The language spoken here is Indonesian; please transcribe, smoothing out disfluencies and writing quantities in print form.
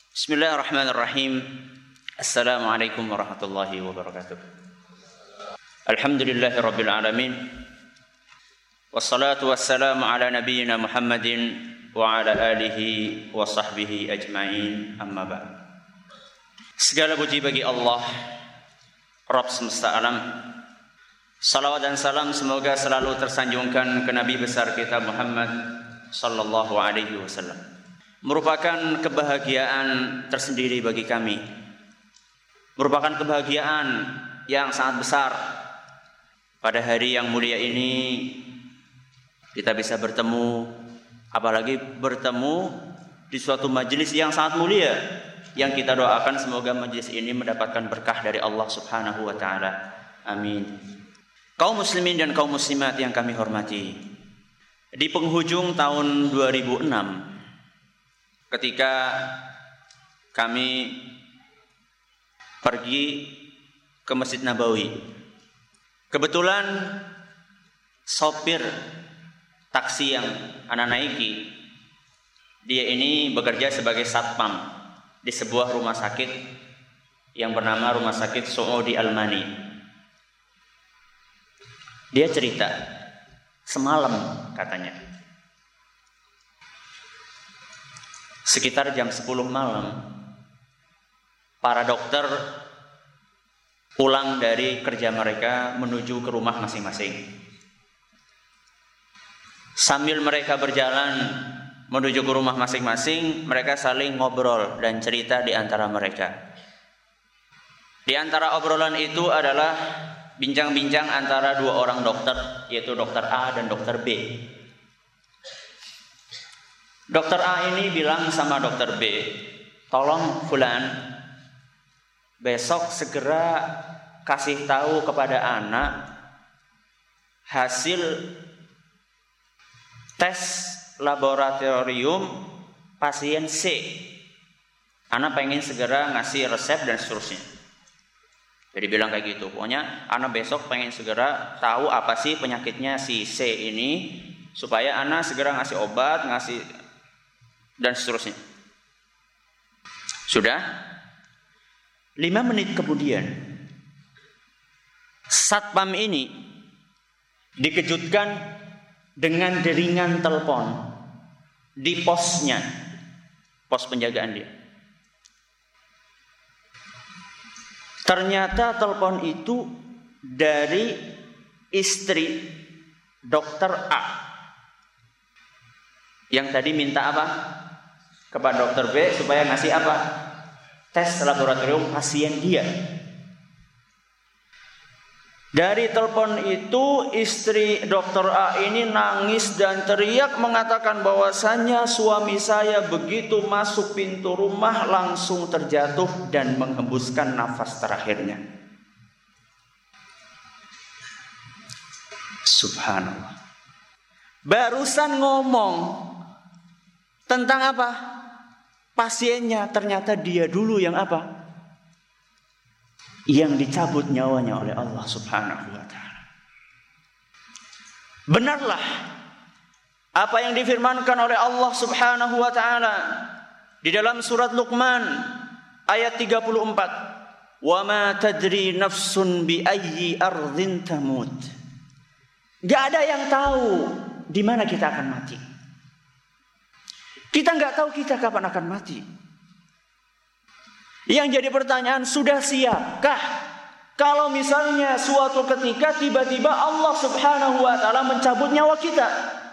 Bismillahirrahmanirrahim. Assalamualaikum warahmatullahi wabarakatuh. Alhamdulillahirabbil alamin. Wassalatu wassalamu ala nabiyyina Muhammadin wa ala alihi wa sahbihi ajma'in. Amma ba'd. Segala puji bagi Allah, Rabb semesta alam. Salawat dan salam semoga selalu tersanjungkan ke Nabi besar kita Muhammad sallallahu alaihi wasallam. Merupakan kebahagiaan tersendiri bagi kami. Merupakan kebahagiaan yang sangat besar pada hari yang mulia ini kita bisa bertemu, apalagi bertemu di suatu majelis yang sangat mulia, yang kita doakan semoga majelis ini mendapatkan berkah dari Allah Subhanahu wa taala. Amin. Kaum muslimin dan kaum muslimat yang kami hormati, di penghujung tahun 2006 ketika kami pergi ke Masjid Nabawi, kebetulan sopir taksi yang anak naiki, dia ini bekerja sebagai satpam di sebuah rumah sakit yang bernama Rumah Sakit Saudi Al-Mani. Dia cerita, semalam katanya, sekitar jam 10 malam, para dokter pulang dari kerja mereka menuju ke rumah masing-masing. Sambil mereka berjalan menuju ke rumah masing-masing, mereka saling ngobrol dan cerita di antara mereka. Di antara obrolan itu adalah bincang-bincang antara dua orang dokter, yaitu dokter A dan dokter B. Dokter A ini bilang sama dokter B, tolong fulan, besok segera kasih tahu kepada anak hasil tes laboratorium pasien C. Anak pengen segera ngasih resep dan seterusnya. Jadi bilang kayak gitu, pokoknya anak besok pengen segera tahu apa sih penyakitnya si C ini, supaya anak segera ngasih obat, ngasih dan seterusnya. Sudah 5 menit kemudian, satpam ini dikejutkan dengan deringan telepon di posnya, pos penjagaan dia. Ternyata telepon itu dari istri dokter A yang tadi minta apa? Kepada dokter B supaya ngasih apa? Tes laboratorium pasien dia. Dari telepon itu istri dokter A ini nangis dan teriak mengatakan bahwasannya suami saya begitu masuk pintu rumah langsung terjatuh dan menghembuskan nafas terakhirnya. Subhanallah. Barusan ngomong tentang apa? Pasiennya, ternyata dia dulu yang apa? Yang dicabut nyawanya oleh Allah Subhanahu wa taala. Benarlah apa yang difirmankan oleh Allah Subhanahu wa taala di dalam surat Luqman ayat 34. Wa ma tadri nafsun bi ayyi ardhin tamut. Gak ada yang tahu di mana kita akan mati. Kita nggak tahu kita kapan akan mati. Yang jadi pertanyaan, sudah siapkah kalau misalnya suatu ketika tiba-tiba Allah Subhanahu wa taala mencabut nyawa kita?